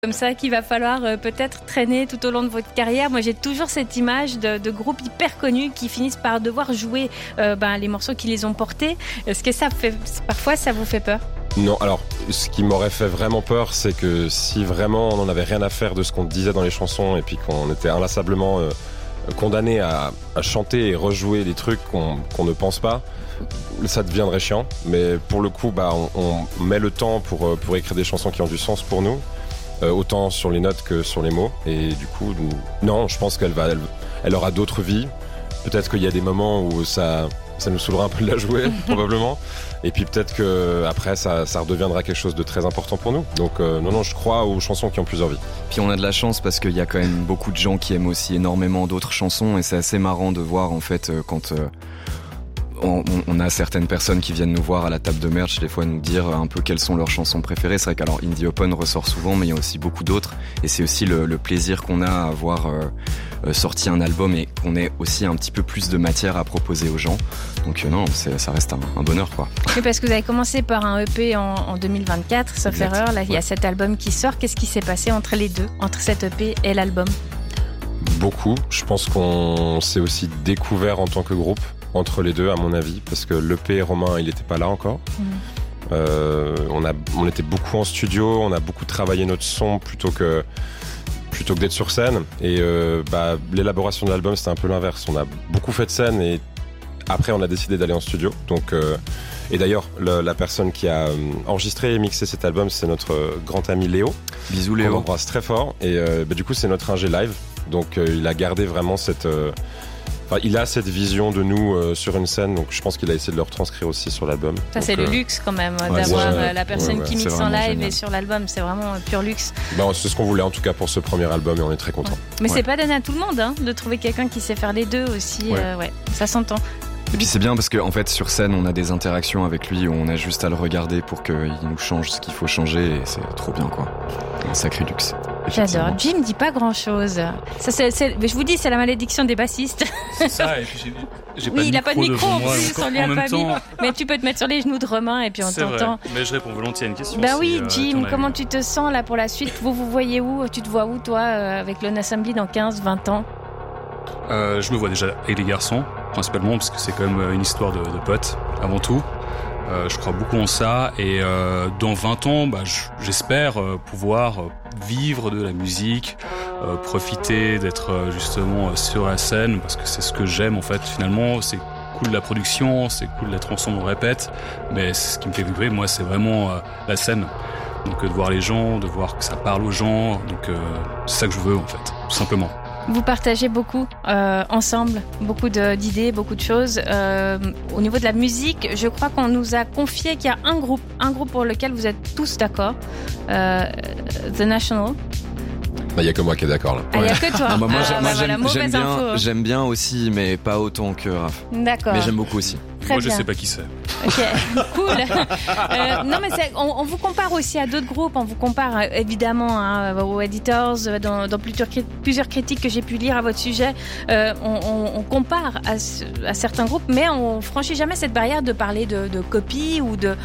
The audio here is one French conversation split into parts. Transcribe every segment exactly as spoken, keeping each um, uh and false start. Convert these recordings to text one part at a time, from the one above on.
Comme ça qu'il va falloir euh, peut-être traîner tout au long de votre carrière. Moi, j'ai toujours cette image de, de groupes hyper connus qui finissent par devoir jouer euh, ben, les morceaux qui les ont portés. Est-ce que ça fait, parfois, ça vous fait peur ? Non, alors, ce qui m'aurait fait vraiment peur, c'est que si vraiment on n'en avait rien à faire de ce qu'on disait dans les chansons et puis qu'on était inlassablement euh, condamné à, à chanter et rejouer des trucs qu'on, qu'on ne pense pas, ça deviendrait chiant. Mais pour le coup, bah, on, on met le temps pour, pour écrire des chansons qui ont du sens pour nous. Euh, autant sur les notes que sur les mots, et du coup non, je pense qu'elle va elle, elle aura d'autres vies. Peut-être qu'il y a des moments où ça ça nous saoulera un peu de la jouer probablement, et puis peut-être que après ça ça redeviendra quelque chose de très important pour nous. Donc euh, non non, je crois aux chansons qui ont plusieurs vies. Puis on a de la chance parce qu'il y a quand même beaucoup de gens qui aiment aussi énormément d'autres chansons, et c'est assez marrant de voir en fait euh, quand euh, On, on a certaines personnes qui viennent nous voir à la table de merch des fois nous dire un peu quelles sont leurs chansons préférées. C'est vrai qu'alors Indie Open ressort souvent, mais il y a aussi beaucoup d'autres, et c'est aussi le, le plaisir qu'on a à avoir euh, euh, sorti un album et qu'on ait aussi un petit peu plus de matière à proposer aux gens. Donc euh, non, c'est, ça reste un, un bonheur quoi. Oui, parce que vous avez commencé par un E P en, en deux mille vingt-quatre, sauf Exact. erreur. Là, il ouais. y a cet album qui sort. Qu'est-ce qui s'est passé entre les deux, entre cet E P et l'album ? Beaucoup. Je pense qu'on s'est aussi découvert en tant que groupe entre les deux, à mon avis, parce que l'E P Romain, il n'était pas là encore. Mmh. Euh, on a, on était beaucoup en studio, on a beaucoup travaillé notre son plutôt que plutôt que d'être sur scène. Et euh, bah, l'élaboration de l'album, c'était un peu l'inverse. On a beaucoup fait de scène et après, on a décidé d'aller en studio. Donc, euh, et d'ailleurs, le, la personne qui a enregistré et mixé cet album, c'est notre grand ami Léo. Bisous Léo. On l'embrasse très fort. Et euh, bah, du coup, c'est notre ingé live. Donc, euh, il a gardé vraiment cette... Euh, Enfin, il a cette vision de nous euh, sur une scène, donc je pense qu'il a essayé de le retranscrire aussi sur l'album. Ça, donc, c'est euh... le luxe quand même, ouais, d'avoir ouais, ouais, la personne ouais, ouais, qui mixe en live génial. et sur l'album. C'est vraiment pur luxe. Bah, c'est ce qu'on voulait en tout cas pour ce premier album, et on est très contents. Ouais. Mais ouais. c'est pas donné à tout le monde hein, de trouver quelqu'un qui sait faire les deux aussi. Ouais. Euh, ouais, ça s'entend. Et puis c'est bien parce qu'en en fait sur scène on a des interactions avec lui où on a juste à le regarder pour qu'il nous change ce qu'il faut changer, et c'est trop bien quoi. Un sacré luxe. J'adore. Jim dit pas grand chose. Ça, c'est, c'est, je vous dis, c'est la malédiction des bassistes. C'est ça, et puis j'ai, j'ai oui, pas il de a pas de micro en moi, plus, donc, on lui a en pas même temps, mis. Mais tu peux te mettre sur les genoux de Romain et puis on c'est t'entend. vrai. Mais je réponds volontiers à une question. Bah si, oui, euh, Jim, comment tu te sens là pour la suite ? Vous vous voyez où ? Tu te vois où toi euh, avec Lone Assembly dans quinze, vingt ans ? euh, Je me vois déjà avec les garçons, principalement, parce que c'est quand même une histoire de, de potes, avant tout. Euh, je crois beaucoup en ça, et euh, dans vingt ans, bah, j'espère euh, pouvoir vivre de la musique, euh, profiter d'être euh, justement sur la scène, parce que c'est ce que j'aime en fait. Finalement, c'est cool la production, c'est cool d'être ensemble, on répète, mais ce qui me fait vibrer, moi, c'est vraiment euh, la scène. Donc euh, de voir les gens, de voir que ça parle aux gens, donc euh, c'est ça que je veux en fait, tout simplement. Vous partagez beaucoup euh, ensemble, beaucoup de, d'idées, beaucoup de choses. Euh, au niveau de la musique, je crois qu'on nous a confié qu'il y a un groupe, un groupe pour lequel vous êtes tous d'accord, euh, The National. Il n'y a que moi qui est d'accord là. Ah, il n'y a que toi. Ah, bah, moi, ah, j'aime, bah, moi, voilà, j'aime, mauvaise j'aime bien, info. j'aime bien aussi, mais pas autant que Raph. D'accord. Mais j'aime beaucoup aussi. Très moi, bien. je sais pas qui c'est. Ok, cool. Euh, non, mais c'est, on, on vous compare aussi à d'autres groupes. On vous compare euh, évidemment hein, aux Editors, dans, dans plusieurs, plusieurs critiques que j'ai pu lire à votre sujet. Euh, on, on, on compare à, à certains groupes, mais on franchit jamais cette barrière de parler de, de copie ou de.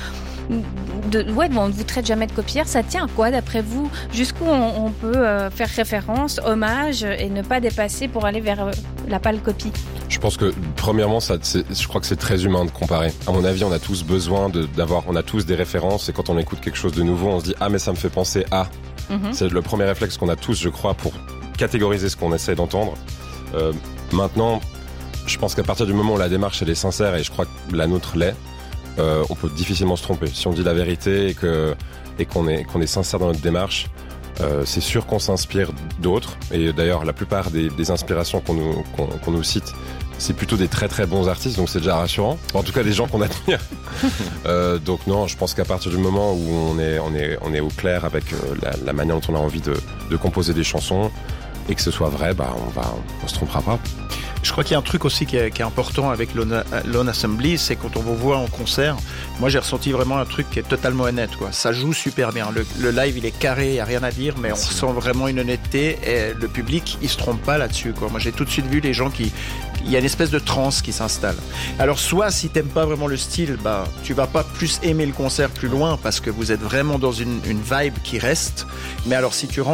De, ouais, bon, on ne vous traite jamais de copieur. Ça tient à quoi, d'après vous ? Jusqu'où on, on peut euh, faire référence, hommage et ne pas dépasser pour aller vers euh, la pâle copie ? Je pense que premièrement, ça, c'est, je crois que c'est très humain de comparer. À mon avis, on a tous besoin de, d'avoir, on a tous des références, et quand on écoute quelque chose de nouveau, on se dit ah mais ça me fait penser à. Mm-hmm. C'est le premier réflexe qu'on a tous, je crois, pour catégoriser ce qu'on essaie d'entendre. Euh, maintenant, je pense qu'à partir du moment où la démarche elle est sincère, et je crois que la nôtre l'est, euh, on peut difficilement se tromper. Si on dit la vérité et que et qu'on est qu'on est sincère dans notre démarche. Euh, c'est sûr qu'on s'inspire d'autres, et d'ailleurs la plupart des, des inspirations qu'on nous, qu'on, qu'on nous cite, c'est plutôt des très très bons artistes, donc c'est déjà rassurant, en tout cas des gens qu'on admire. euh, donc non, je pense qu'à partir du moment où on est, on est, on est au clair avec euh, la, la manière dont on a envie de, de composer des chansons, et que ce soit vrai, bah on va, on se trompera pas. Je crois qu'il y a un truc aussi qui est, qui est important avec Lone, Lone Assembly, c'est quand on vous voit en concert, moi j'ai ressenti vraiment un truc qui est totalement honnête, quoi. Ça joue super bien, le, le live il est carré, il n'y a rien à dire, mais on ressent vraiment une honnêteté, et le public il se trompe pas là-dessus, quoi. Moi j'ai tout de suite vu les gens qui... Il y a une espèce de transe qui s'installe. Alors soit si t'aimes pas vraiment le style, bah tu vas pas plus aimer le concert plus loin, parce que vous êtes vraiment dans une, une vibe qui reste, mais alors si tu rentres